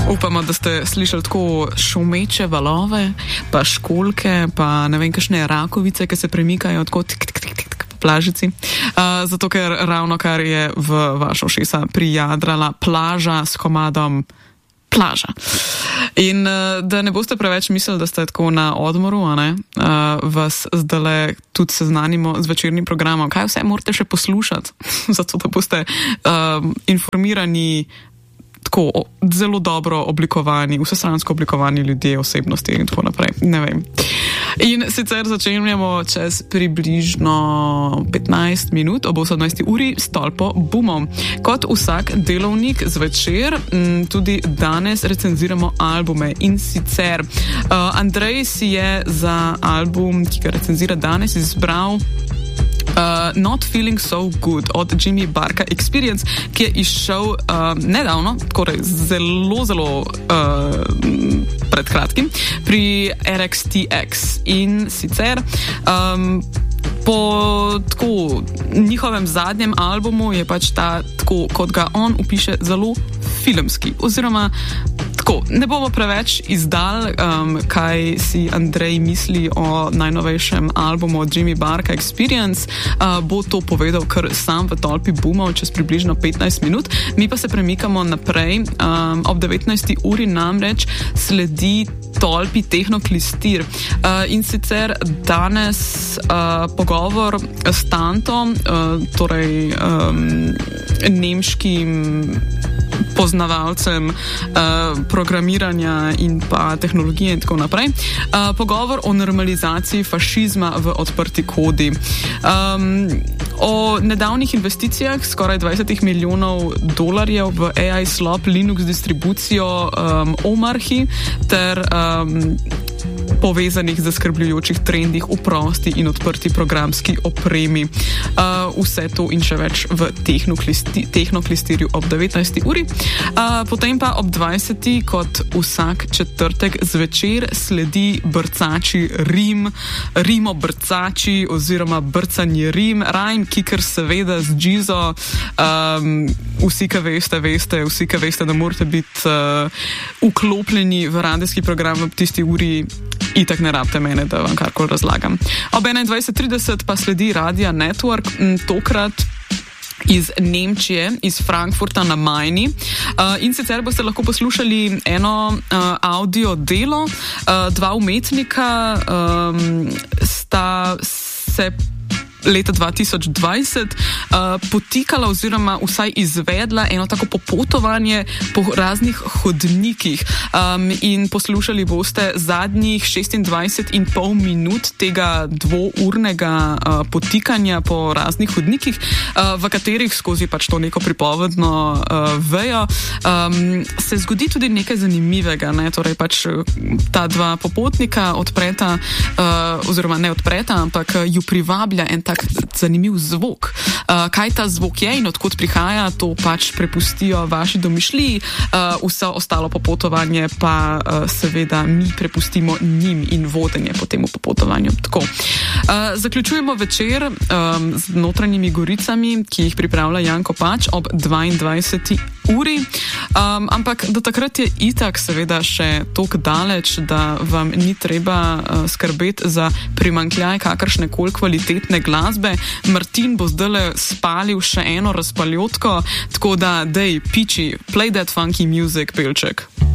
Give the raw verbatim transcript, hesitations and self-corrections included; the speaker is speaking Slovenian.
Upamo, da ste slišali tako šumeče valove, pa školjke, pa ne vem, kakšne rakovice, ki se premikajo tako tik, tik, tik, tik, po plažici. Uh, zato, ker ravno kar je v vašo ušesa prijadrala plaža s komadom plaža. In uh, da ne boste preveč mislili, da ste tako na odmoru, a ne, uh, vas zdajle tudi seznanimo z večernim programom. Kaj vse morate še poslušati, zato da boste uh, informirani, tako zelo dobro oblikovani, vsestransko oblikovani ljudje, osebnosti in tako naprej. Ne vem. In sicer začenjamo čez približno petnajst minut ob osemnajsti uri s Tolpo Bumom. Kot vsak delovnik zvečer tudi danes recenziramo albume in sicer uh, Andrej si je za album, ki ga recenzira danes, izbral Uh, Not Feeling So Good od Jimmy Barka Experience, ki je izšel uh, nedavno, torej zelo, zelo uh, pred kratkim, pri R X T X. In sicer um, po tako njihovem zadnjem albumu je pač ta, tako kot ga on opiše, zelo filmski, oziroma tako, ne bomo preveč izdal, um, kaj si Andrej misli o najnovejšem albumu od Jimmy Barka Experience, uh, bo to povedal kar sam v Tolpi Bumov čez približno petnajst minut. Mi pa se premikamo naprej, um, ob devetnajsti uri namreč sledi Tolpi Tehnoklistir. Uh, in sicer danes uh, pogovor s Tantom, uh, torej um, nemškim poznavalcem uh, programiranja in pa tehnologije in tako naprej. Uh, pogovor o normalizaciji fašizma v odprti kodi. Um, o nedavnih investicijah skoraj dvajset milijonov dolarjev v A I slop Linux distribucijo um, Omarhi ter um, povezanih zaskrbljujočih trendih v prosti in odprti programski opremi. Uh, vse to in še več v tehnoklisti, Tehnoklistirju ob devetnajsti uri. Uh, potem pa ob dvajseti kot vsak četrtek zvečer sledi brcači rim, rimo brcači oziroma brcanje rim, rhyme kicker seveda z džizo. Um, vsi, ki veste, veste, vsi, ki veste, da morate biti uh, vklopljeni v radijski program ob tisti uri, itak ne rabite mene, da vam karkoli razlagam. Ob enaindvajset trideset pa sledi Radia Network, tokrat iz Nemčije, iz Frankfurta na Majni. Uh, in sicer boste lahko poslušali eno uh, audio delo. Uh, dva umetnika um, sta se leta dva tisoč dvajset uh, potikala oziroma vsaj izvedla eno tako popotovanje po raznih hodnikih um, in poslušali boste zadnjih šestindvajset in pol minut tega dvournega uh, potikanja po raznih hodnikih, uh, v katerih skozi pač to neko pripovedno uh, vejo um, se zgodi tudi nekaj zanimivega, ne? Torej pač ta dva popotnika odpreta uh, oziroma ne odpreta, ampak ju privablja en tak zanimiv zvok. Uh, kaj ta zvok je in odkot prihaja, to pač prepustijo vaši domišljiji, uh, vse ostalo popotovanje pa uh, seveda mi prepustimo njim in vodenje po temu popotovanju. Tako. Uh, zaključujemo večer um, z Notranjimi goricami, ki jih pripravlja Janko Pač ob dvaindvajseti uri, um, ampak do takrat je itak seveda še toliko daleč, da vam ni treba uh, skrbeti za primanjkljaj kakršne koli kvalitetne glasbe. Martin bo zdajle spalil še eno razpaljotko, tako da dej, piči, play that funky music, Belček.